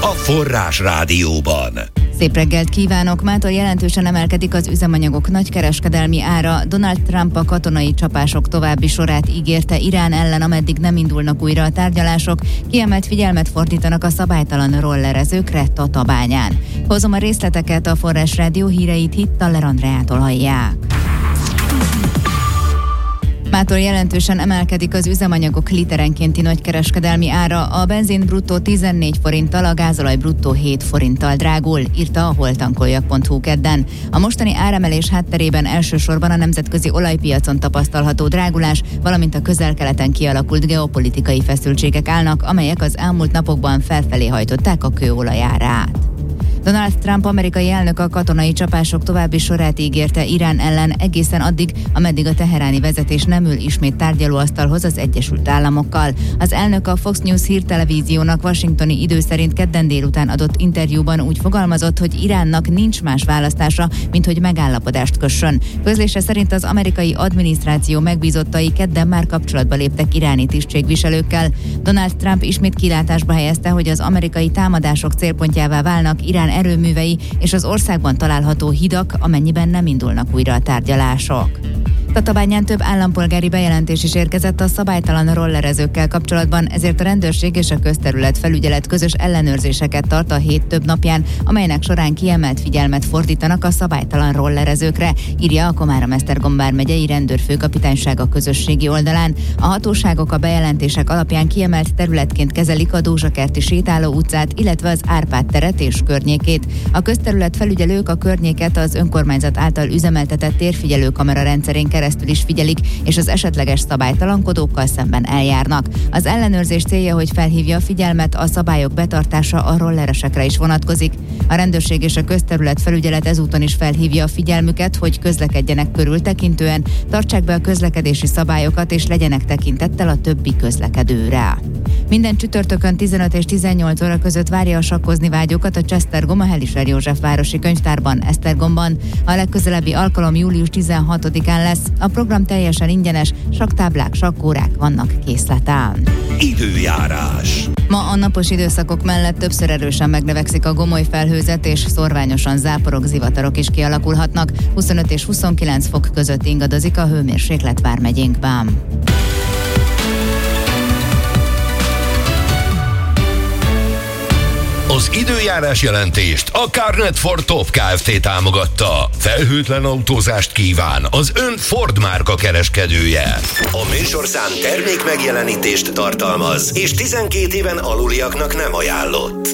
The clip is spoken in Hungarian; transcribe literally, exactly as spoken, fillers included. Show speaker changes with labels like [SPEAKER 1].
[SPEAKER 1] a Forrás Rádióban.
[SPEAKER 2] Szép reggelt kívánok! Mától jelentősen emelkedik az üzemanyagok nagykereskedelmi ára. Donald Trump a katonai csapások további sorát ígérte Irán ellen, ameddig nem indulnak újra a tárgyalások. Kiemelt figyelmet fordítanak a szabálytalan rollerezőkre Tatabányán. Hozom a részleteket, a Forrás Rádió híreit Hittaler Andreától hallják. Mától jelentősen emelkedik az üzemanyagok literenkénti nagykereskedelmi ára. A benzin bruttó tizennégy forinttal, a gázolaj bruttó hét forinttal drágul, írta a holtankoljak pont hu kedden. A mostani áremelés hátterében elsősorban a nemzetközi olajpiacon tapasztalható drágulás, valamint a közel-keleten kialakult geopolitikai feszültségek állnak, amelyek az elmúlt napokban felfelé hajtották a kőolaj árát. Donald Trump amerikai elnök a katonai csapások további sorát ígérte Irán ellen egészen addig, ameddig a teheráni vezetés nem ül ismét tárgyalóasztalhoz az Egyesült Államokkal. Az elnök a Fox News hírtelevíziónak washingtoni idő szerint kedden délután adott interjúban úgy fogalmazott, hogy Iránnak nincs más választása, mint hogy megállapodást kössön. Közlése szerint az amerikai adminisztráció megbízottai kedden már kapcsolatba léptek iráni tisztségviselőkkel. Donald Trump ismét kilátásba helyezte, hogy az amerikai támadások célpontjává válnak Irán erőművei és az országban található hidak, amennyiben nem indulnak újra a tárgyalások. Tatabányán több állampolgári bejelentés is érkezett a szabálytalan rollerezőkkel kapcsolatban, ezért a rendőrség és a közterület felügyelet közös ellenőrzéseket tart a hét több napján, amelynek során kiemelt figyelmet fordítanak a szabálytalan rollerezőkre, írja a Komárom-Esztergom vármegyei rendőrfőkapitányság a közösségi oldalán. A hatóságok a bejelentések alapján kiemelt területként kezelik a Dózsakerti sétáló utcát, illetve az Árpád teret és környékét. A közterület felügyelők a környéket az önkormányzat által üzemeltetett térfigyelő kamera rendszerén keresztül is figyelik, és az esetleges szabálytalankodókkal szemben eljárnak. Az ellenőrzés célja, hogy felhívja a figyelmet, a szabályok betartása a rolleresekre is vonatkozik. A rendőrség és a közterület felügyelet ezúton is felhívja a figyelmüket, hogy közlekedjenek körültekintően, tartsák be a közlekedési szabályokat, és legyenek tekintettel a többi közlekedőre. Minden csütörtökön tizenöt és tizennyolc óra között várja a sakkozni vágyókat a Csesztergom a Helischer József városi könyvtárban, Esztergomban. A legközelebbi alkalom július tizenhatodikán lesz. A program teljesen ingyenes, sakktáblák, sakkórák vannak készleten.
[SPEAKER 1] Időjárás.
[SPEAKER 2] Ma a napos időszakok mellett többször erősen megnövekszik a gomoly felhőzet, és szorványosan záporok, zivatarok is kialakulhatnak. huszonöt és huszonkilenc fok között ingadozik a hőmérséklet vármegyénkben.
[SPEAKER 1] Az időjárás jelentést a Carnet Ford Top Kft. Támogatta. Felhőtlen autózást kíván az ön Ford márka kereskedője. A műsorszám termék megjelenítést tartalmaz, és tizenkét éven aluliaknak nem ajánlott.